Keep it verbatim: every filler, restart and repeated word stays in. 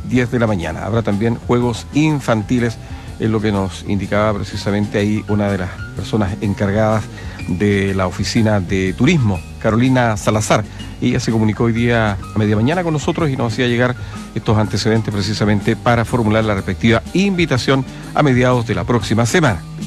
diez de la mañana. Habrá también juegos infantiles, es lo que nos indicaba precisamente ahí una de las personas encargadas de la oficina de turismo, Carolina Salazar. Ella se comunicó hoy día a media mañana con nosotros y nos hacía llegar estos antecedentes precisamente para formular la respectiva invitación a mediados de la próxima semana.